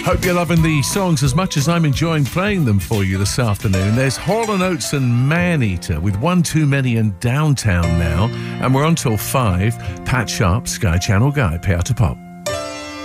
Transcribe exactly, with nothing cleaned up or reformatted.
Hope you're loving the songs as much as I'm enjoying playing them for you this afternoon. There's Hall and Oates and Maneater with One Too Many and Downtown now. And we're on till five. Pat Sharp, Sky Channel Guy, Pay Out to Pop.